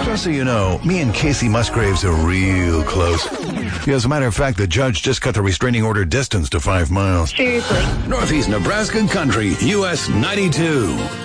Just so you know, me and Casey Musgraves are real close. As a matter of fact, the judge just cut the restraining order distance to 5 miles. Seriously. Northeast Nebraska Country, US 92.